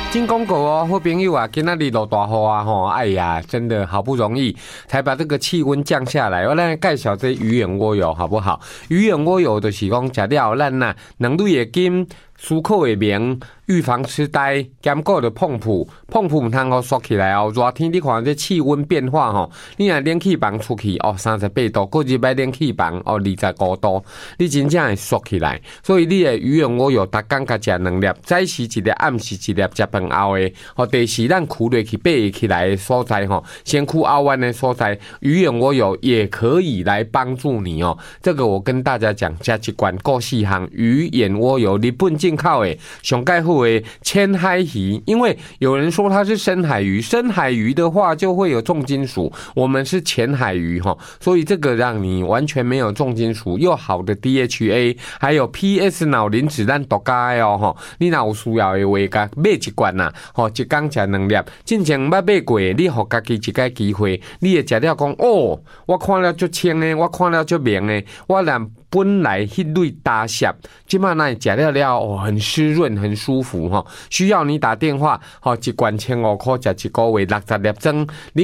进广告哦，好朋友啊，今仔日落大雨啊吼，哎呀，真的好不容易才把这个气温降下来。我来介绍这鱼眼蜗油好不好？鱼眼蜗油就是讲食了，咱呐两类的金。思考的明，预防痴呆，兼顾的碰普唔通好缩起来哦。热天你看这气温变化吼，你若冷气房出去哦38度，过日摆冷气房哦25度，你真正会缩起来。所以你的鱼眼蜗油，逐工甲食2粒，早时一粒，暗时一粒，食饭后的。哦，第四咱跍落去背起来的所在吼，先跍凹弯的所在，鱼眼蜗油也可以来帮助你哦。这个我跟大家讲，加一罐够4项鱼眼蜗油，日本进口的上盖好的千海鱼，因为有人说它是深海鱼，深海鱼的话就会有重金属，我们是浅海鱼哈，所以这个让你完全没有重金属，又好的 DHA， 还有 PS 脑磷脂咱独家的哦哈，你若有需要的话，甲买一罐呐，吼一工食2粒，进前捌买过，你互家己一个机会，你会食了讲哦，我看了足清的，我看了足明的，我连本来迄类大虾，即摆那食了了哦，很湿润，很舒服哈。需要你打电话，吼一罐1500块，食一个月60粒装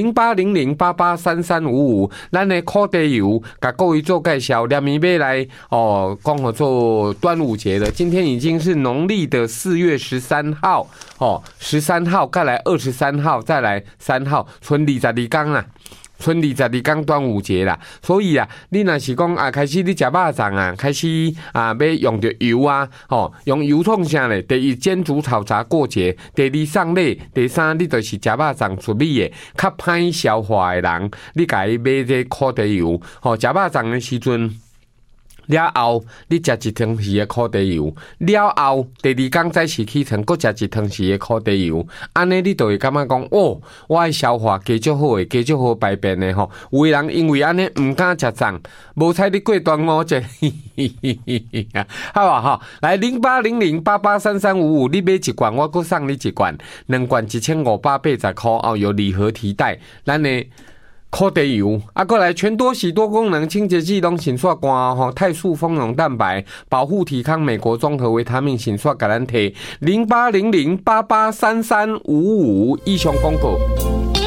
，0800883355，咱的烤地油，甲各位做介绍，连面要来哦，讲好做端午节的，今天已经是农历的4月13号哦，13号，再来23号，再来3号，剩22天啦。剩22天端午节啦，所以啊，你若是讲啊，开始你食肉粽啊，开始啊要用着油啊，吼，用油创啥咧？第一煎煮炒炸过节，第二送礼，第三你就是食肉粽出味的，较歹消化的人，你家己买这烤地油，吼，食肉粽的时阵。了后，你食一汤匙的烤地油，了后第2天早时起床，搁食一汤匙的烤地油，安尼你就会感觉讲，哦，我的消化加足好诶，加足好排便诶吼。有的人因为安尼毋敢食粽，无采你过端午节，好啊吼，来0800883355，你买一罐，我搁送你一罐，2罐1580块哦，有礼盒提袋，咱的。烤地油啊，过来全多喜多功能清洁剂拢洗刷干吼，肽素丰溶蛋白保护体康，美国综合维他命洗刷橄榄体0800883355以上广告。